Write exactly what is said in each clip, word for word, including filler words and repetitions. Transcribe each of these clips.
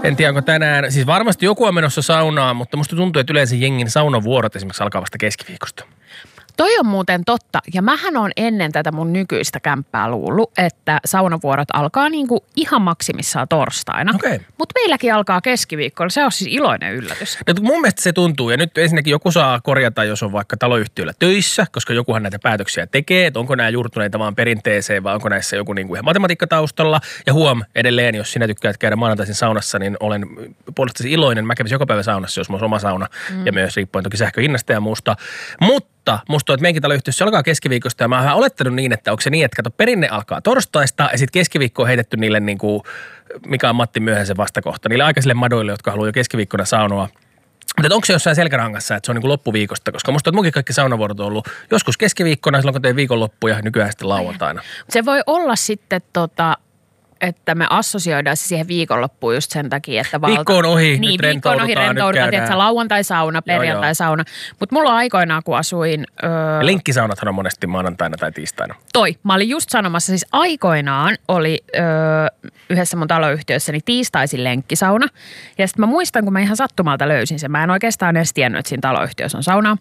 En tiedä, onko tänään, siis varmasti joku on menossa saunaan, mutta musta tuntuu, että yleensä jengin saunavuorot esimerkiksi alkaa vasta keskiviikosta. Toi on muuten totta. Ja mähän on ennen tätä mun nykyistä kämppää luullut, että saunavuorot alkaa niinku ihan maksimissaan torstaina. Okay. Mutta meilläkin alkaa keskiviikkoilla. Se on siis iloinen yllätys. No, mun mielestä se tuntuu. Ja nyt ensinnäkin joku saa korjata, jos on vaikka taloyhtiöllä töissä, koska jokuhan näitä päätöksiä tekee. Että onko nämä juurtuneita vaan perinteeseen vai onko näissä joku niinku ihan matematiikka taustalla. Ja huom, edelleen, jos sinä tykkäät käydä maanantaisin saunassa, niin olen puolestasi iloinen. Mä kävisin joka päivä saunassa, jos mulla olisi oma sauna. Mm. Ja myös riippuen toki sähköhinnasta ja muusta. Mutta Mutta musta on, että meidänkin taloyhtiössä alkaa keskiviikosta ja mä oon vähän olettanut niin, että onko se niin, että kato, perinne alkaa torstaista ja sitten keskiviikko on heitetty niille niin kuin, mikä on Matti Myöhäisen vastakohta, niille aikaisille madoille, jotka haluaa jo keskiviikkona saunoa. Mutta onko se jossain selkärangassa, että se on niin kuin loppuviikosta, koska musta on, että munkin kaikki saunavuorot on ollut joskus keskiviikkona, silloin kun tein viikonloppu ja nykyään sitten lauantaina. Se voi olla sitten tota... että me assosioidaan se siihen viikonloppuun just sen takia, että valta... Viikko on ohi, niin, nyt viikko on ohi, rentoudutaan, että lauantai-sauna, perjantai-sauna. Mutta mulla aikoinaan, kun asuin... Öö, Linkkisaunathan on monesti maanantaina tai tiistaina. Toi. Mä olin just sanomassa, siis aikoinaan oli öö, yhdessä mun taloyhtiössäni tiistaisin lenkkisauna. Ja sitten mä muistan, kun mä ihan sattumalta löysin sen. Mä en oikeastaan edes tiennyt, että siinä taloyhtiössä on sauna.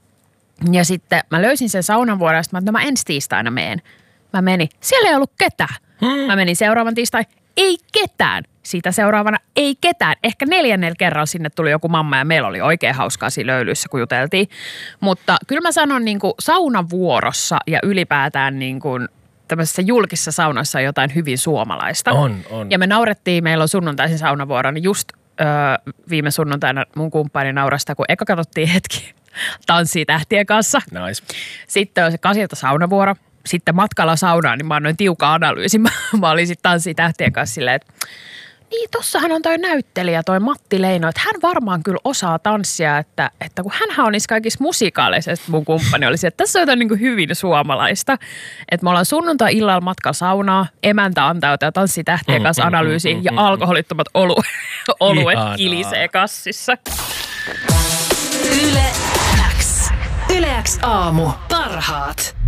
Ja sitten mä löysin sen saunan vuoden, ja sitten mä, että no mä ensi tiistaina meen. Mä menin. Siellä ei ollut ketään. Hmm. Mä menin seuraavan tiistain, ei ketään. Siitä seuraavana ei ketään. Ehkä neljännellä kerralla sinne tuli joku mamma ja meillä oli oikein hauskaa siinä löylyissä, kun juteltiin. Mutta kyllä mä sanon niin kuin saunavuorossa ja ylipäätään niin kuin tämmöisessä julkisessa saunassa on jotain hyvin suomalaista. On, on. Ja me naurettiin, meillä on sunnuntaisin saunavuoro, niin just öö, viime sunnuntaina mun kumppani naurasta, kun eka katsottiin hetki Tanssii tähtien kanssa. Nice. Sitten on se kasilta saunavuoro. Sitten matkalla saunaan, niin mä annoin tiukan analyysin. Mä, mä olin sitten Tanssii tähtien kanssa silleen, että niin tossahan on toi näyttelijä, toi Matti Leino, että hän varmaan kyllä osaa tanssia, että, että kun hänhän on niissä kaikissa musikaaleissa, mun kumppani oli se, että tässä on jotain niin kuin hyvin suomalaista. Että me ollaan sunnuntai-illalla matkalla saunaa, emäntä antaa jotain Tanssii tähtien kanssa analyysiin ja alkoholittomat olu, oluet kilisee kassissa. Yle X. Yle X aamu. Parhaat.